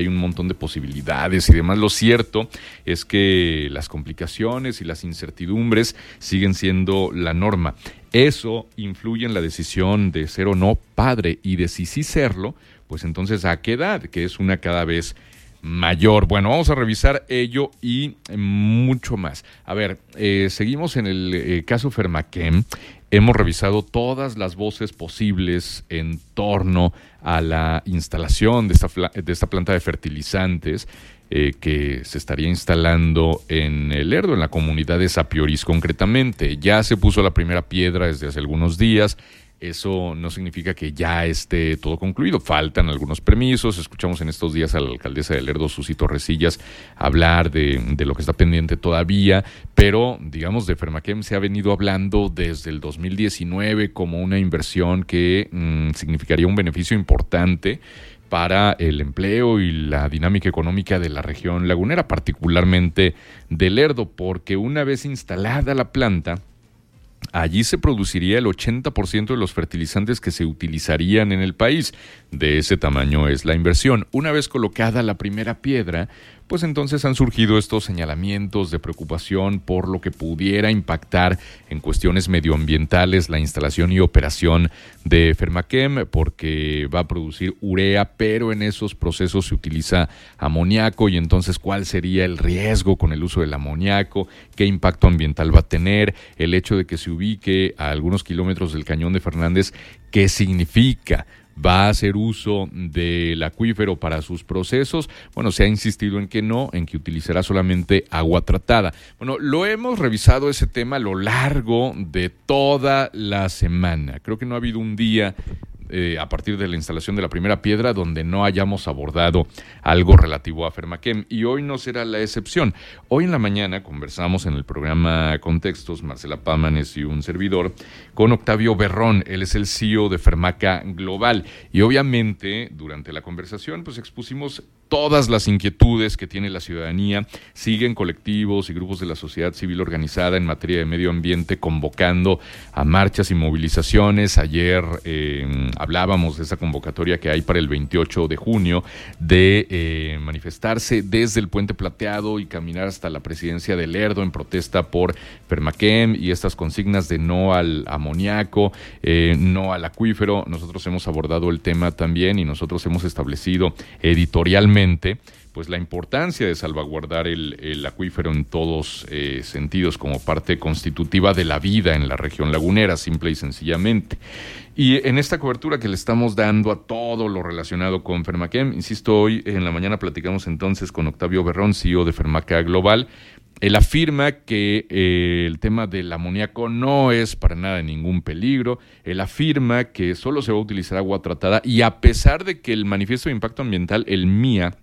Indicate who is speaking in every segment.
Speaker 1: hay un montón de posibilidades y demás. Lo cierto es que las complicaciones y las incertidumbres siguen siendo la norma. Eso influye en la decisión de ser o no padre, y de si sí serlo, pues entonces a qué edad, que es una cada vez mayor. Bueno, vamos a revisar ello y mucho más. A ver, seguimos en el caso Fermachem. Hemos revisado todas las voces posibles en torno a la instalación de esta planta de fertilizantes que se estaría instalando en el Lerdo, en la comunidad de Sapioris concretamente. Ya se puso la primera piedra desde hace algunos días. Eso no significa que ya esté todo concluido. Faltan algunos permisos. Escuchamos en estos días a la alcaldesa de Lerdo, Susi Torrecillas, hablar de lo que está pendiente todavía, pero digamos de Fermachem se ha venido hablando desde el 2019 como una inversión que significaría un beneficio importante para el empleo y la dinámica económica de la región lagunera, particularmente de Lerdo, porque una vez instalada la planta, allí se produciría el 80% de los fertilizantes que se utilizarían en el país. De ese tamaño es la inversión. Una vez colocada la primera piedra, pues entonces han surgido estos señalamientos de preocupación por lo que pudiera impactar en cuestiones medioambientales la instalación y operación de Fermachem, porque va a producir urea, pero en esos procesos se utiliza amoníaco, y entonces ¿cuál sería el riesgo con el uso del amoníaco? ¿Qué impacto ambiental va a tener? El hecho de que se ubique a algunos kilómetros del Cañón de Fernández, ¿qué significa? ¿Va a hacer uso del acuífero para sus procesos? Bueno, se ha insistido en que no, en que utilizará solamente agua tratada. Bueno, lo hemos revisado ese tema a lo largo de toda la semana. Creo que no ha habido un día a partir de la instalación de la primera piedra donde no hayamos abordado algo relativo a Fermachem, y hoy no será la excepción. Hoy en la mañana conversamos en el programa Contextos, Marcela Pámanes y un servidor, con Octavio Berrón. Él es el CEO de Fermaca Global, y obviamente durante la conversación pues expusimos todas las inquietudes que tiene la ciudadanía. Siguen colectivos y grupos de la sociedad civil organizada en materia de medio ambiente convocando a marchas y movilizaciones. Ayer hablábamos de esa convocatoria que hay para el 28 de junio de manifestarse desde el Puente Plateado y caminar hasta la presidencia de Lerdo en protesta por Fermachem y estas consignas de no al amoníaco, no al acuífero. Nosotros hemos abordado el tema también, y nosotros hemos establecido editorialmente pues la importancia de salvaguardar el acuífero en todos sentidos como parte constitutiva de la vida en la región lagunera, simple y sencillamente. Y en esta cobertura que le estamos dando a todo lo relacionado con Fermachem, insisto, hoy en la mañana platicamos entonces con Octavio Berrón, CEO de Fermaca Global. Él afirma que el tema del amoníaco no es para nada ningún peligro. Él afirma que solo se va a utilizar agua tratada, y a pesar de que el manifiesto de impacto ambiental, el MIA,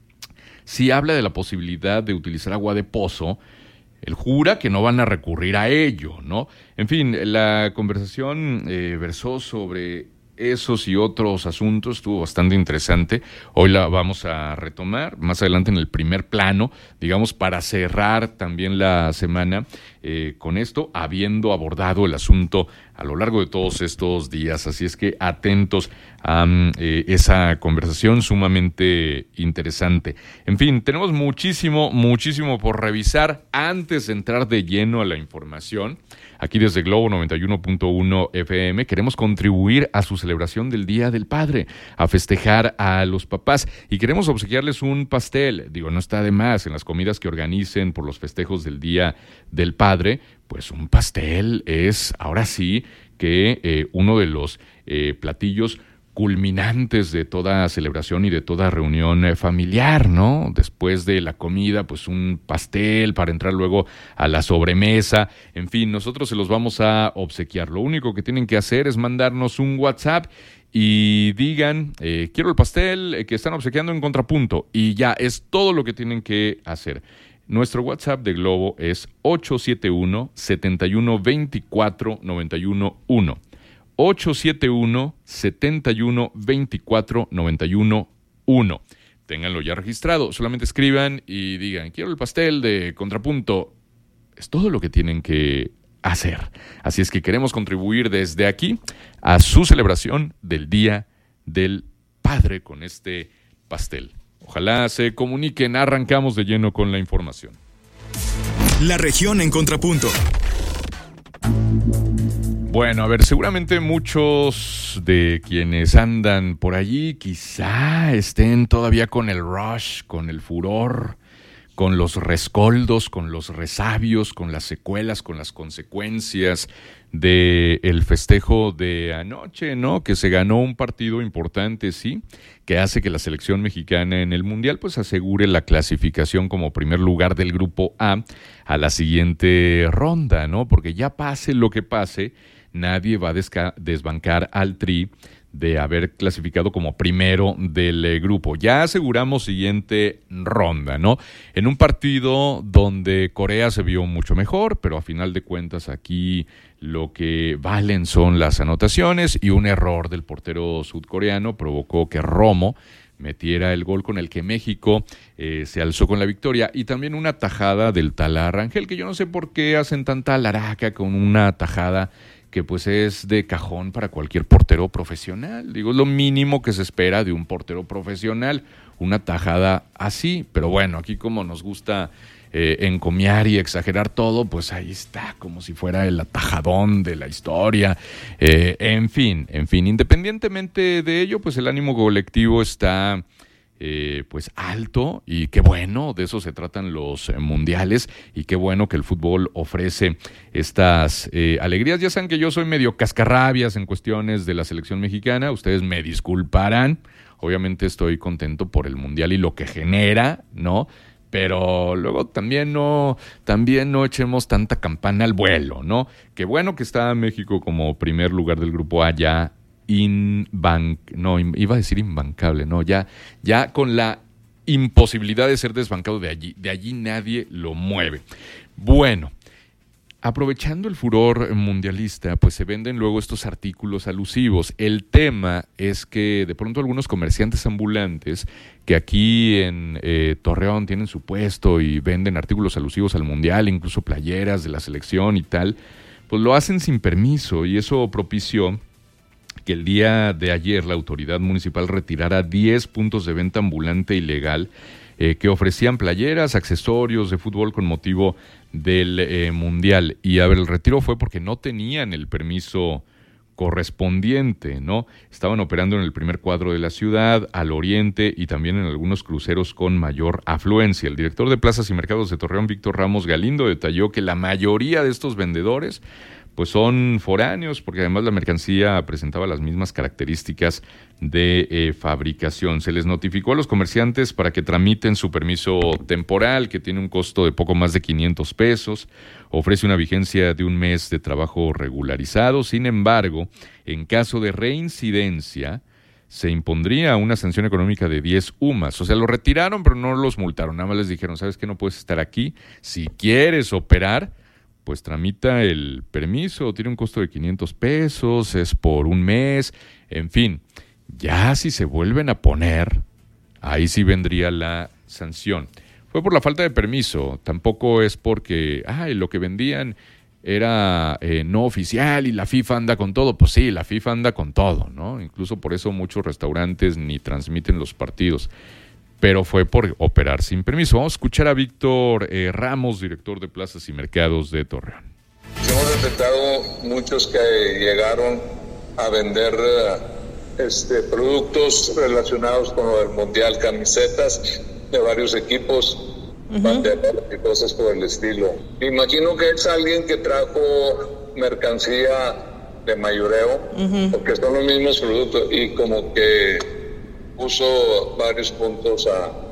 Speaker 1: sí habla de la posibilidad de utilizar agua de pozo, él jura que no van a recurrir a ello, ¿no? En fin, la conversación versó sobre esos y otros asuntos, estuvo bastante interesante. Hoy la vamos a retomar más adelante en el primer plano, digamos, para cerrar también la semana con esto, habiendo abordado el asunto a lo largo de todos estos días. Así es que atentos a esa conversación sumamente interesante. En fin, tenemos muchísimo por revisar antes de entrar de lleno a la información. Aquí desde Globo 91.1 FM queremos contribuir a su celebración del Día del Padre, a festejar a los papás, y queremos obsequiarles un pastel. Digo, no está de más en las comidas que organicen por los festejos del Día del Padre, pues un pastel es ahora sí que uno de los platillos culminantes de toda celebración y de toda reunión familiar, ¿no? Después de la comida, pues un pastel para entrar luego a la sobremesa. En fin, nosotros se los vamos a obsequiar. Lo único que tienen que hacer es mandarnos un WhatsApp y digan, quiero el pastel que están obsequiando en Contrapunto, y ya es todo lo que tienen que hacer. Nuestro WhatsApp de Globo es 871-7124-911. 871-7124-911. Ténganlo ya registrado. Solamente escriban y digan, quiero el pastel de Contrapunto. Es todo lo que tienen que hacer. Así es que queremos contribuir desde aquí a su celebración del Día del Padre con este pastel. Ojalá se comuniquen. Arrancamos de lleno con la información.
Speaker 2: La región en contrapunto.
Speaker 1: Bueno, a ver, seguramente muchos de quienes andan por allí quizá estén todavía con el rush, con el furor, con los rescoldos, con los resabios, con las secuelas, con las consecuencias del festejo de anoche, ¿no? Que se ganó un partido importante, sí, que hace que la selección mexicana en el Mundial pues asegure la clasificación como primer lugar del Grupo A la siguiente ronda, ¿no? Porque ya pase lo que pase, nadie va a desbancar al Tri de haber clasificado como primero del grupo. Ya aseguramos siguiente ronda, ¿no? En un partido donde Corea se vio mucho mejor, pero a final de cuentas aquí lo que valen son las anotaciones, y un error del portero sudcoreano provocó que Romo metiera el gol con el que México se alzó con la victoria, y también una tajada del Talar Rangel, que yo no sé por qué hacen tanta alaraca con una tajada que pues es de cajón para cualquier portero profesional. Digo, es lo mínimo que se espera de un portero profesional, una tajada así. Pero bueno, aquí como nos gusta encomiar y exagerar todo, pues ahí está, como si fuera el atajadón de la historia. En fin, independientemente de ello, pues el ánimo colectivo está pues alto, y qué bueno, de eso se tratan los mundiales, y qué bueno que el fútbol ofrece estas alegrías. Ya saben que yo soy medio cascarrabias en cuestiones de la selección mexicana, ustedes me disculparán, obviamente estoy contento por el mundial y lo que genera, ¿no? Pero luego también no echemos tanta campana al vuelo, ¿no? Qué bueno que está México como primer lugar del grupo A ya. Iba a decir imbancable, no, ya con la imposibilidad de ser desbancado de allí nadie lo mueve. Bueno, aprovechando el furor mundialista, pues se venden luego estos artículos alusivos. El tema es que de pronto algunos comerciantes ambulantes que aquí en Torreón tienen su puesto y venden artículos alusivos al mundial, incluso playeras de la selección y tal, pues lo hacen sin permiso, y eso propició que el día de ayer la autoridad municipal retirara 10 puntos de venta ambulante ilegal que ofrecían playeras, accesorios de fútbol con motivo del Mundial. Y a ver, el retiro fue porque no tenían el permiso correspondiente, ¿no? Estaban operando en el primer cuadro de la ciudad, al oriente, y también en algunos cruceros con mayor afluencia. El director de Plazas y Mercados de Torreón, Víctor Ramos Galindo, detalló que la mayoría de estos vendedores pues son foráneos, porque además la mercancía presentaba las mismas características de fabricación. Se les notificó a los comerciantes para que tramiten su permiso temporal, que tiene un costo de poco más de 500 pesos, ofrece una vigencia de un mes de trabajo regularizado. Sin embargo, en caso de reincidencia, se impondría una sanción económica de 10 UMAS. O sea, lo retiraron, pero no los multaron. Nada más les dijeron, ¿sabes qué? No puedes estar aquí. Si quieres operar, pues tramita el permiso, tiene un costo de 500 pesos, es por un mes, en fin. Ya si se vuelven a poner, ahí sí vendría la sanción. Fue por la falta de permiso, tampoco es porque lo que vendían era no oficial y la FIFA anda con todo. Pues sí, la FIFA anda con todo, ¿no? Incluso por eso muchos restaurantes ni transmiten los partidos. Pero fue por operar sin permiso. Vamos a escuchar a Víctor Ramos, director de Plazas y Mercados de Torreón.
Speaker 3: Hemos detectado muchos que llegaron a vender productos relacionados con lo del Mundial, camisetas de varios equipos, banderas y cosas por el estilo. Me imagino que es alguien que trajo mercancía de mayoreo, porque son los mismos productos, y como que puso varios puntos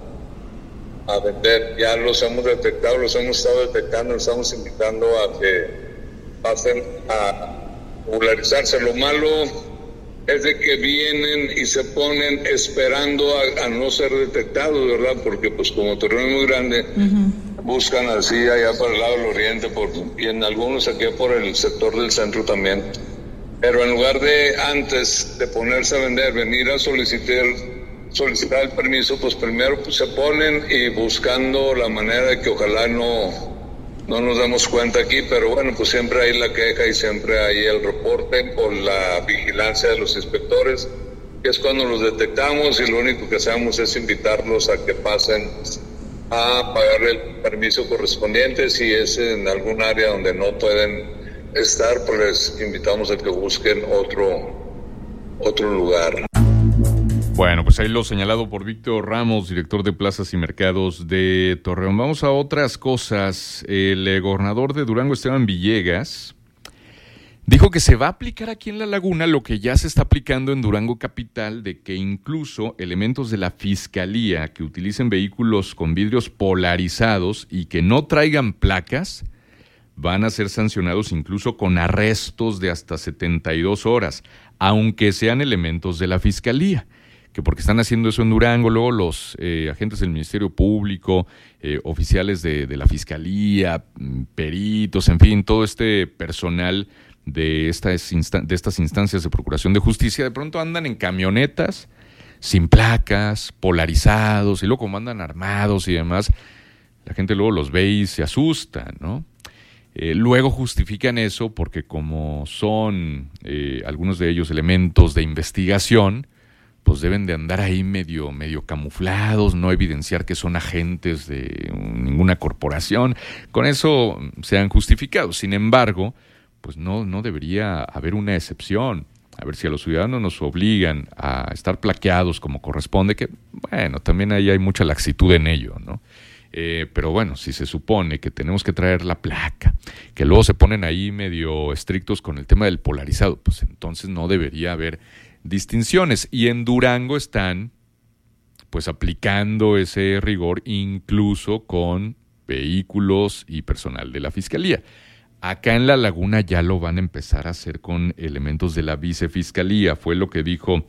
Speaker 3: a vender. Ya los hemos detectado, los hemos estado detectando, los estamos invitando a que pasen a regularizarse. Lo malo es de que vienen y se ponen esperando a no ser detectados, ¿verdad? Porque pues como Torreón es muy grande, buscan así allá para el lado del oriente, y en algunos aquí por el sector del centro también. Pero en lugar de antes de ponerse a vender, venir a solicitar el permiso, pues primero pues se ponen y buscando la manera de que ojalá no nos demos cuenta aquí, pero bueno, pues siempre hay la queja y siempre hay el reporte por la vigilancia de los inspectores, que es cuando los detectamos y lo único que hacemos es invitarlos a que pasen a pagar el permiso correspondiente. Si es en algún área donde no pueden estar, pues les invitamos a que busquen otro lugar.
Speaker 1: Bueno, pues ahí lo señalado por Víctor Ramos, director de Plazas y Mercados de Torreón. Vamos a otras cosas. El gobernador de Durango, Esteban Villegas, dijo que se va a aplicar aquí en La Laguna lo que ya se está aplicando en Durango Capital, de que incluso elementos de la Fiscalía que utilicen vehículos con vidrios polarizados y que no traigan placas van a ser sancionados incluso con arrestos de hasta 72 horas, aunque sean elementos de la Fiscalía. Que porque están haciendo eso en Durango, luego los agentes del Ministerio Público, oficiales de la Fiscalía, peritos, en fin, todo este personal de estas instancias de procuración de justicia, de pronto andan en camionetas, sin placas, polarizados, y luego como andan armados y demás, la gente luego los ve y se asusta, ¿no? Luego justifican eso porque como son algunos de ellos elementos de investigación, pues deben de andar ahí medio camuflados, no evidenciar que son agentes de ninguna corporación. Con eso se han justificado. Sin embargo, pues no debería haber una excepción. A ver, si a los ciudadanos nos obligan a estar plaqueados como corresponde, que bueno, también ahí hay mucha laxitud en ello, ¿no? Pero bueno, si se supone que tenemos que traer la placa, que luego se ponen ahí medio estrictos con el tema del polarizado, pues entonces no debería haber distinciones. Y en Durango están pues aplicando ese rigor incluso con vehículos y personal de la Fiscalía. Acá en La Laguna ya lo van a empezar a hacer con elementos de la Vicefiscalía, fue lo que dijo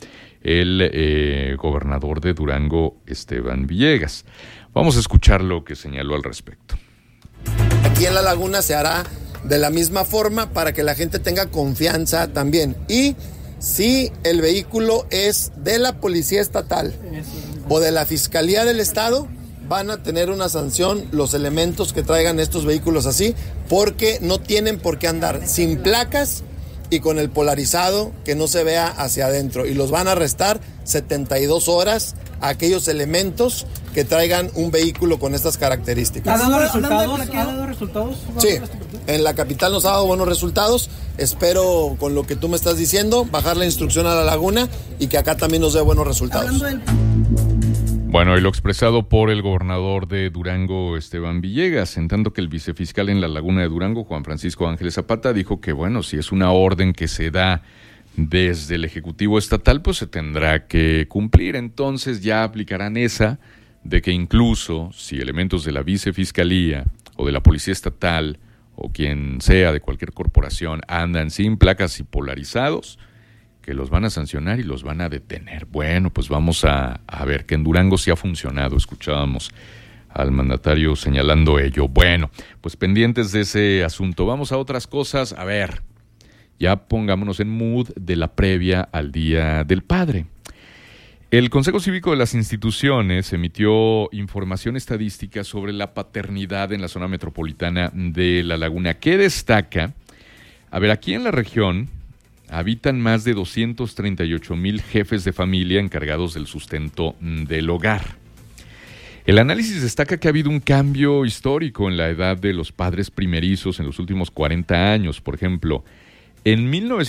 Speaker 1: el gobernador de Durango, Esteban Villegas. Vamos a escuchar lo que señaló al respecto.
Speaker 4: Aquí en La Laguna se hará de la misma forma para que la gente tenga confianza también. Y si el vehículo es de la Policía Estatal o de la Fiscalía del Estado, van a tener una sanción los elementos que traigan estos vehículos así, porque no tienen por qué andar sin placas y con el polarizado que no se vea hacia adentro. Y los van a arrestar 72 horas a aquellos elementos que traigan un vehículo con estas características.
Speaker 5: ¿Ha dado resultados? ¿Ha dado resultados?
Speaker 4: Sí, en la capital nos ha dado buenos resultados. Espero, con lo que tú me estás diciendo, bajar la instrucción a La Laguna y que acá también nos dé buenos resultados.
Speaker 1: Bueno, y lo expresado por el gobernador de Durango, Esteban Villegas, en tanto que el vicefiscal en La Laguna de Durango, Juan Francisco Ángeles Zapata, dijo que bueno, si es una orden que se da desde el Ejecutivo Estatal, pues se tendrá que cumplir. Entonces ya aplicarán esa de que incluso si elementos de la Vicefiscalía o de la Policía Estatal o quien sea de cualquier corporación andan sin placas y polarizados, que los van a sancionar y los van a detener. Bueno, pues vamos a ver que en Durango sí ha funcionado. Escuchábamos al mandatario señalando ello. Bueno, pues pendientes de ese asunto. Vamos a otras cosas. A ver, ya pongámonos en mood de la previa al Día del Padre. El Consejo Cívico de las Instituciones emitió información estadística sobre la paternidad en la zona metropolitana de La Laguna. ¿Qué destaca? A ver, aquí en la región habitan más de 238,000 jefes de familia encargados del sustento del hogar. El análisis destaca que ha habido un cambio histórico en la edad de los padres primerizos en los últimos 40 años. Por ejemplo, en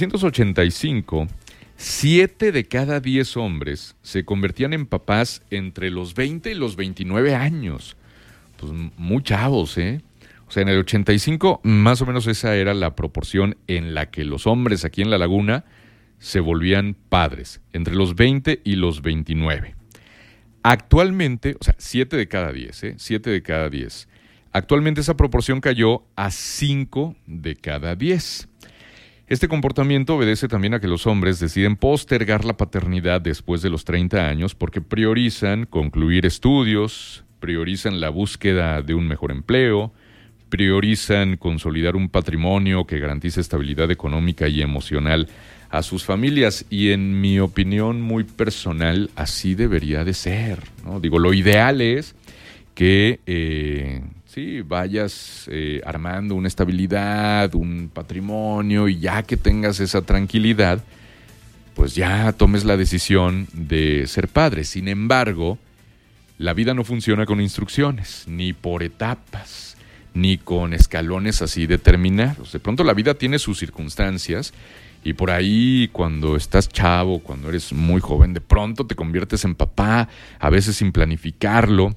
Speaker 1: 1985, 7 de cada 10 hombres se convertían en papás entre los 20 y los 29 años. Pues muy chavos, ¿eh? O sea, en el 85, más o menos esa era la proporción en la que los hombres aquí en La Laguna se volvían padres, entre los 20 y los 29. Actualmente, o sea, 7 de cada 10, 7 de cada 10. Actualmente esa proporción cayó a 5 de cada 10. Este comportamiento obedece también a que los hombres deciden postergar la paternidad después de los 30 años porque priorizan concluir estudios, priorizan la búsqueda de un mejor empleo, priorizan consolidar un patrimonio que garantice estabilidad económica y emocional a sus familias. Y en mi opinión muy personal, así debería de ser, ¿no? Digo, lo ideal es que sí, vayas armando una estabilidad, un patrimonio, y ya que tengas esa tranquilidad, pues ya tomes la decisión de ser padre. Sin embargo, la vida no funciona con instrucciones, ni por etapas, ni con escalones así determinados. De pronto la vida tiene sus circunstancias y por ahí cuando estás chavo, cuando eres muy joven, de pronto te conviertes en papá, a veces sin planificarlo,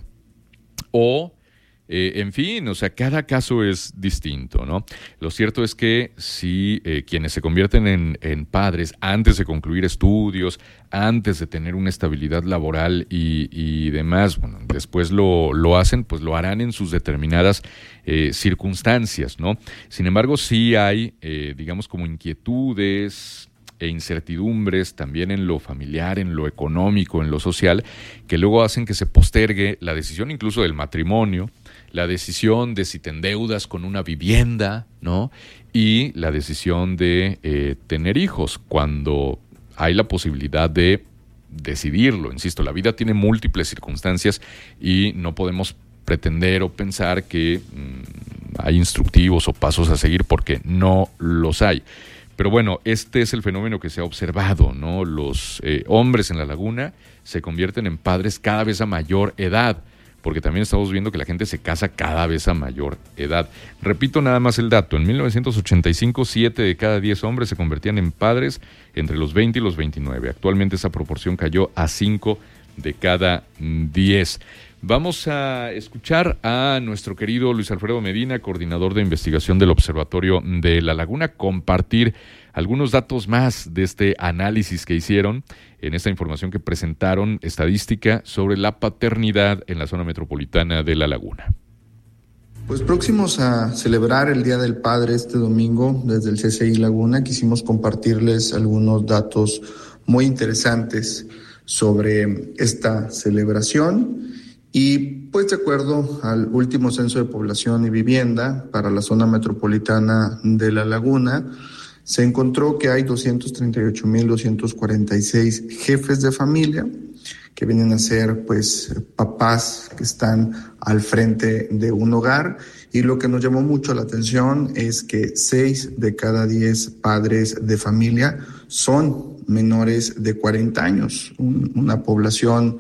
Speaker 1: o en fin, o sea, cada caso es distinto, ¿no? Lo cierto es que si quienes se convierten en padres antes de concluir estudios, antes de tener una estabilidad laboral y demás, bueno, después lo hacen, pues lo harán en sus determinadas circunstancias, ¿no? Sin embargo, sí hay, digamos, como inquietudes e incertidumbres también en lo familiar, en lo económico, en lo social, que luego hacen que se postergue la decisión incluso del matrimonio, la decisión de si te endeudas con una vivienda, ¿no? Y la decisión de tener hijos, cuando hay la posibilidad de decidirlo. Insisto, la vida tiene múltiples circunstancias y no podemos pretender o pensar que hay instructivos o pasos a seguir porque no los hay. Pero bueno, este es el fenómeno que se ha observado, ¿no? Los hombres en la laguna se convierten en padres cada vez a mayor edad, porque también estamos viendo que la gente se casa cada vez a mayor edad. Repito nada más el dato, en 1985, 7 de cada 10 hombres se convertían en padres entre los 20 y los 29. Actualmente esa proporción cayó a 5 de cada 10. Vamos a escuchar a nuestro querido Luis Alfredo Medina, coordinador de investigación del Observatorio de la Laguna, compartir algunos datos más de este análisis que hicieron en esta información que presentaron, estadística sobre la paternidad en la zona metropolitana de La Laguna.
Speaker 6: Pues próximos a celebrar el Día del Padre este domingo, desde el CCI Laguna, quisimos compartirles algunos datos muy interesantes sobre esta celebración. Y pues de acuerdo al último censo de población y vivienda para la zona metropolitana de La Laguna, se encontró que hay 238,246 jefes de familia, que vienen a ser pues papás que están al frente de un hogar. Y lo que nos llamó mucho la atención es que 6 de cada 10 padres de familia son menores de 40 años, una población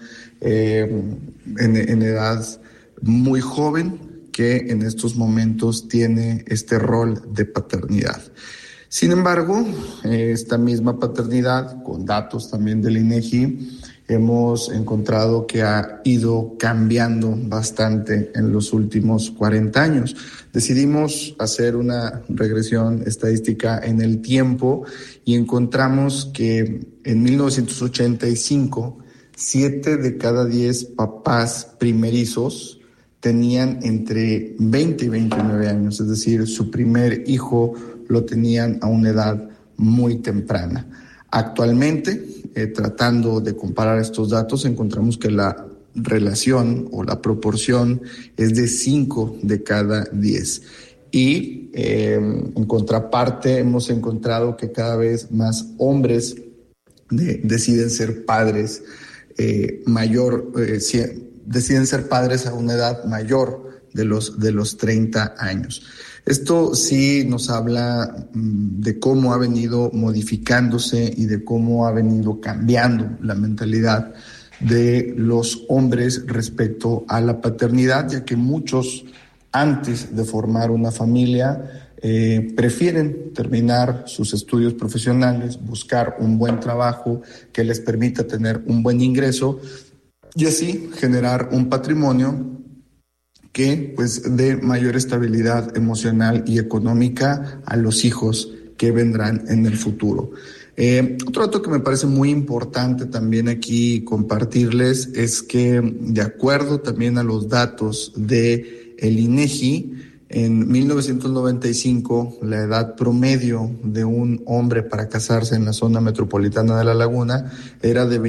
Speaker 6: en edad muy joven que en estos momentos tiene este rol de paternidad. Sin embargo, esta misma paternidad, con datos también del INEGI, hemos encontrado que ha ido cambiando bastante en los últimos 40 años. Decidimos hacer una regresión estadística en el tiempo y encontramos que en 1985, 7 de cada 10 papás primerizos tenían entre 20 y 29 años, es decir, su primer hijo lo tenían a una edad muy temprana. Actualmente, tratando de comparar estos datos, encontramos que la relación o la proporción es de 5 de cada 10. Y en contraparte hemos encontrado que cada vez más hombres deciden ser padres deciden ser padres a una edad mayor de los 30 años. Esto sí nos habla de cómo ha venido modificándose y de cómo ha venido cambiando la mentalidad de los hombres respecto a la paternidad, ya que muchos, antes de formar una familia, prefieren terminar sus estudios profesionales, buscar un buen trabajo que les permita tener un buen ingreso y así generar un patrimonio que pues dé mayor estabilidad emocional y económica a los hijos que vendrán en el futuro. Otro dato que me parece muy importante también aquí compartirles es que, de acuerdo también a los datos de el INEGI, en 1995 la edad promedio de un hombre para casarse en la zona metropolitana de La Laguna era de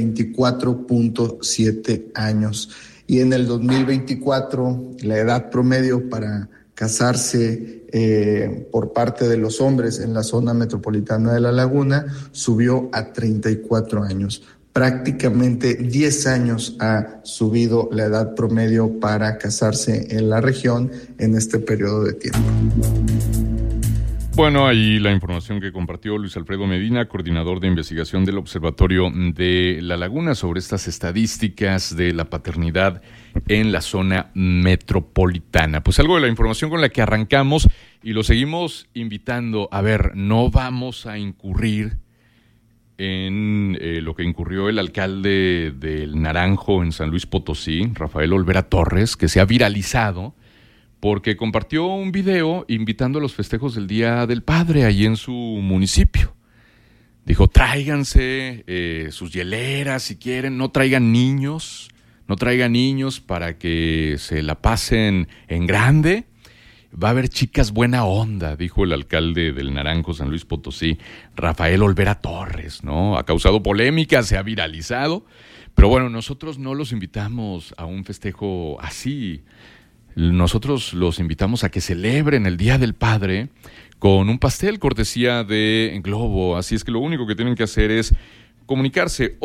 Speaker 6: 24.7 años. Y en el 2024 la edad promedio para casarse por parte de los hombres en la zona metropolitana de La Laguna subió a 34 años. Prácticamente 10 años ha subido la edad promedio para casarse en la región en este periodo de tiempo.
Speaker 1: Bueno, ahí la información que compartió Luis Alfredo Medina, coordinador de investigación del Observatorio de La Laguna, sobre estas estadísticas de la paternidad en la zona metropolitana. Pues algo de la información con la que arrancamos y lo seguimos invitando. A ver, no vamos a incurrir en lo que incurrió el alcalde del Naranjo en San Luis Potosí, Rafael Olvera Torres, que se ha viralizado porque compartió un video invitando a los festejos del Día del Padre allí en su municipio. Dijo, tráiganse sus hieleras si quieren, no traigan niños para que se la pasen en grande. Va a haber chicas buena onda, dijo el alcalde del Naranjo, San Luis Potosí, Rafael Olvera Torres, ¿no? Ha causado polémica, se ha viralizado, pero bueno, nosotros no los invitamos a un festejo así. Nosotros los invitamos a que celebren el Día del Padre con un pastel cortesía de Globo. Así es que lo único que tienen que hacer es comunicarse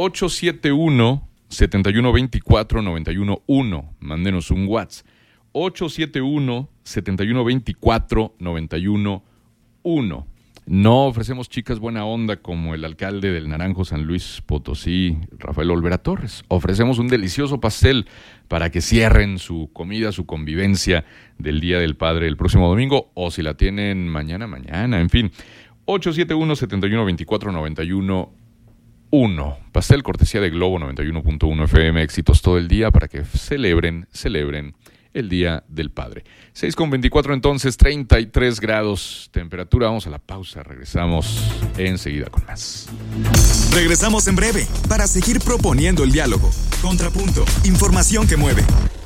Speaker 1: 871-7124-911. Mándenos un WhatsApp. 871-7124-911. No ofrecemos chicas buena onda como el alcalde del Naranjo, San Luis Potosí, Rafael Olvera Torres. Ofrecemos un delicioso pastel para que cierren su comida, su convivencia del Día del Padre el próximo domingo, o si la tienen mañana, en fin. 871-7124-911. Pastel cortesía de Globo 91.1 FM, éxitos todo el día para que celebren el Día del Padre. 6:24 entonces, 33 grados temperatura. Vamos a la pausa, regresamos enseguida con más.
Speaker 2: Regresamos en breve para seguir proponiendo el diálogo. Contrapunto, información que mueve.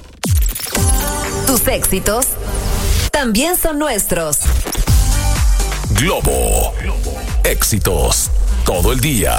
Speaker 7: Tus éxitos también son nuestros.
Speaker 8: Globo. Éxitos todo el día.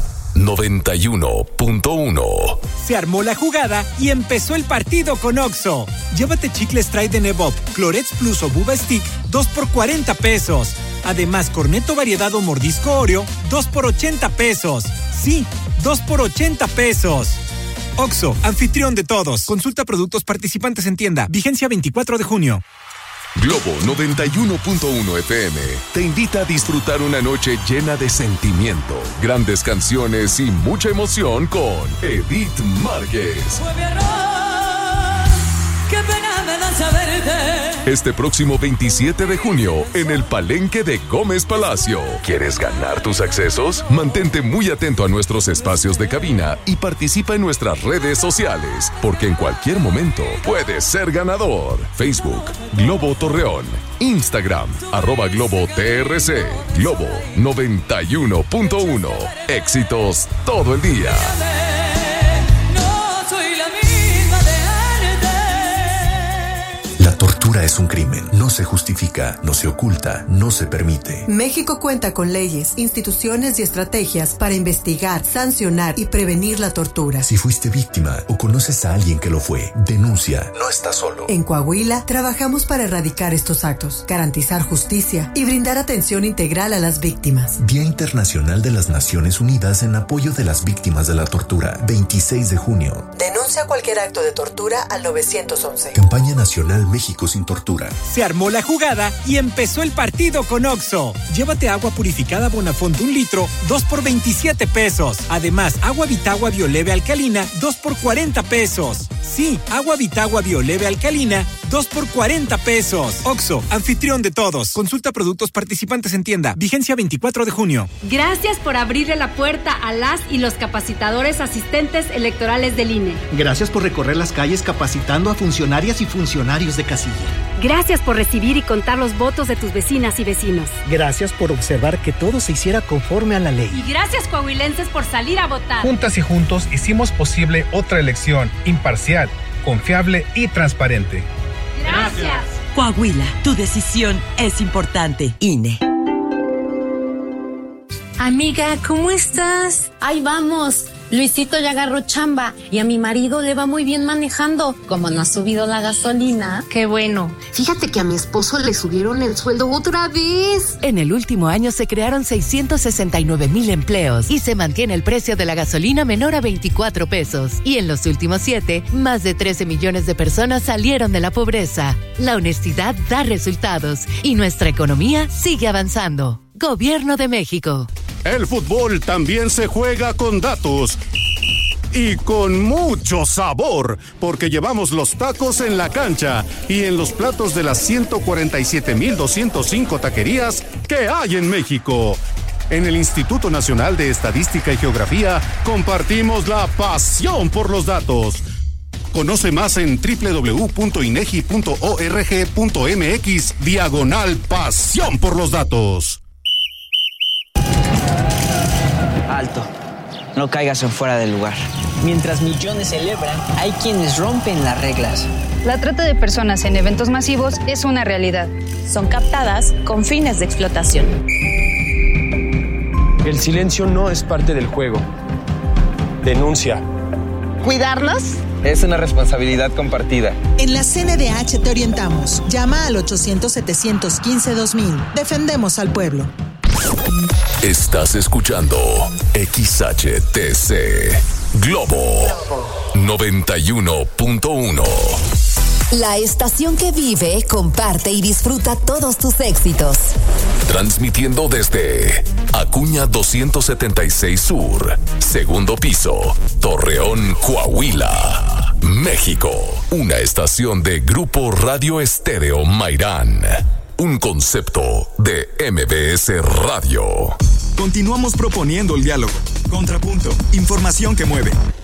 Speaker 8: 91.1.
Speaker 9: Se armó la jugada y empezó el partido con Oxxo. Llévate chicles Trident Nevop, Clorets Plus o Buba Stick, 2 por 40 pesos. Además, Cornetto Variedad o Mordisco Oreo, 2 por 80 pesos. Sí, 2 por 80 pesos. Oxxo, anfitrión de todos. Consulta productos participantes en tienda. Vigencia 24 de junio.
Speaker 8: Globo 91.1 FM te invita a disfrutar una noche llena de sentimiento, grandes canciones y mucha emoción con Edith Márquez.
Speaker 10: Qué pena me da saberte.
Speaker 8: Este próximo 27 de junio en el Palenque de Gómez Palacio. ¿Quieres ganar tus accesos? Mantente muy atento a nuestros espacios de cabina y participa en nuestras redes sociales, porque en cualquier momento puedes ser ganador. Facebook, Globo Torreón. Instagram, @GloboTRC. Globo 91.1. Éxitos todo el día.
Speaker 11: La tortura es un crimen. No se justifica, no se oculta, no se permite.
Speaker 12: México cuenta con leyes, instituciones y estrategias para investigar, sancionar y prevenir la tortura.
Speaker 11: Si fuiste víctima o conoces a alguien que lo fue, denuncia. No estás solo.
Speaker 12: En Coahuila, trabajamos para erradicar estos actos, garantizar justicia y brindar atención integral a las víctimas.
Speaker 11: Día Internacional de las Naciones Unidas en apoyo de las víctimas de la tortura. 26 de junio.
Speaker 12: Denuncia cualquier acto de tortura al 911.
Speaker 11: Campaña Nacional México sin tortura.
Speaker 9: Se armó la jugada y empezó el partido con Oxxo. Llévate agua purificada Bonafont 1 litro, 2 por 27 pesos. Además, agua Vitagua Bioleve Alcalina, 2 por 40 pesos. Sí, agua Vitagua Bioleve Alcalina, 2 por 40 pesos. Oxxo, anfitrión de todos. Consulta productos participantes en tienda. Vigencia 24 de junio.
Speaker 13: Gracias por abrirle la puerta a las y los capacitadores asistentes electorales del INE.
Speaker 14: Gracias por recorrer las calles capacitando a funcionarias y funcionarios de casilla.
Speaker 13: Gracias por recibir y contar los votos de tus vecinas y vecinos.
Speaker 14: Gracias por observar que todo se hiciera conforme a la ley.
Speaker 13: Y gracias, coahuilenses, por salir a votar.
Speaker 15: Juntas y juntos hicimos posible otra elección imparcial, confiable y transparente.
Speaker 13: Gracias.
Speaker 16: Coahuila, tu decisión es importante. INE.
Speaker 17: Amiga, ¿cómo estás?
Speaker 18: Ahí vamos.
Speaker 17: Luisito ya agarró chamba y a mi marido le va muy bien manejando. Como no ha subido la gasolina.
Speaker 13: Qué bueno.
Speaker 18: Fíjate que a mi esposo le subieron el sueldo otra vez.
Speaker 19: En el último año se crearon 669,000 empleos y se mantiene el precio de la gasolina menor a 24 pesos. Y en los últimos 7, más de 13 millones de personas salieron de la pobreza. La honestidad da resultados y nuestra economía sigue avanzando. Gobierno de México.
Speaker 20: El fútbol también se juega con datos y con mucho sabor, porque llevamos los tacos en la cancha y en los platos de las 147,205 taquerías que hay en México. En el Instituto Nacional de Estadística y Geografía compartimos la pasión por los datos. Conoce más en www.inegi.org.mx/pasión por los datos.
Speaker 21: Alto, no caigas en fuera del lugar. Mientras millones celebran, hay quienes rompen las reglas.
Speaker 22: La trata de personas en eventos masivos es una realidad.
Speaker 23: Son captadas con fines de explotación.
Speaker 24: El silencio no es parte del juego. Denuncia.
Speaker 23: ¿Cuidarnos?
Speaker 24: Es una responsabilidad compartida.
Speaker 25: En la CNDH te orientamos. Llama al 800-715-2000. Defendemos al pueblo.
Speaker 8: Estás escuchando XHTC Globo 91.1.
Speaker 7: La estación que vive, comparte y disfruta todos tus éxitos.
Speaker 8: Transmitiendo desde Acuña 276 Sur, segundo piso, Torreón, Coahuila, México. Una estación de Grupo Radio Estéreo Mairán. Un concepto de MBS Radio.
Speaker 2: Continuamos proponiendo el diálogo. Contrapunto. Información que mueve.